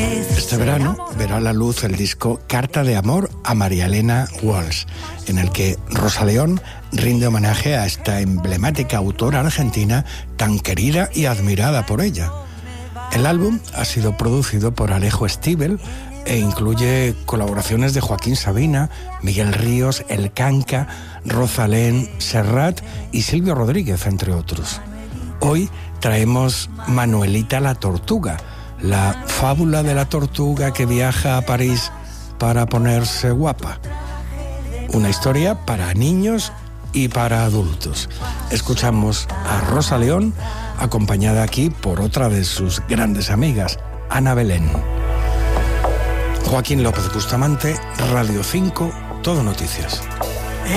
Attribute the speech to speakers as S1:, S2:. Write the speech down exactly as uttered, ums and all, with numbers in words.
S1: Este verano verá la luz el disco Carta de amor a María Elena Walsh, en el que Rosa León rinde homenaje a esta emblemática autora argentina tan querida y admirada por ella. El álbum ha sido producido por Alejo Stivel e incluye colaboraciones de Joaquín Sabina, Miguel Ríos, El Canca, Rosalén, Serrat y Silvio Rodríguez, entre otros. Hoy traemos Manuelita la Tortuga, la fábula de la tortuga que viaja a París para ponerse guapa. Una historia para niños y para adultos. Escuchamos a Rosa León, acompañada aquí por otra de sus grandes amigas, Ana Belén. Joaquín López Bustamante, Radio cinco, Todo Noticias.